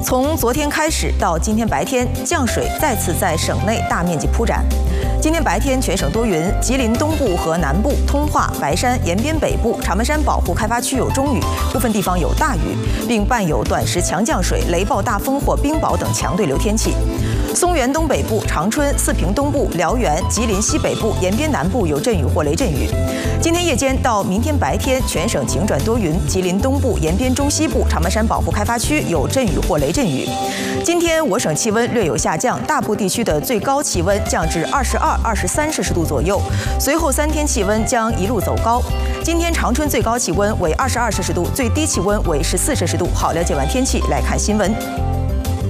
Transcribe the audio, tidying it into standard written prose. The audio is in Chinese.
从昨天开始到今天白天，降水再次在省内大面积铺展。今天白天全省多云，吉林东部和南部、通化、白山、延边北部、长白山保护开发区有中雨，部分地方有大雨，并伴有短时强降水、雷暴大风或冰雹等强对流天气。松原东北部、长春、四平东部、辽源、吉林西北部、延边南部有阵雨或雷阵雨。今天夜间到明天白天，全省晴转多云，吉林东部、延边中西部、长白山保护开发区有阵雨或雷阵雨。今天我省气温略有下降，大部地区的最高气温降至22、23摄氏度左右，随后3天气温将一路走高。今天长春最高气温为22摄氏度，最低气温为14摄氏度。好，了解完天气，来看新闻。